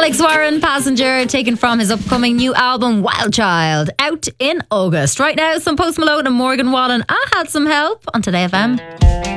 Alex Warren, Passenger, taken from his upcoming new album Wild Child, out in August. Right now, some Post Malone and Morgan Wallen. I Had Some Help on Today FM.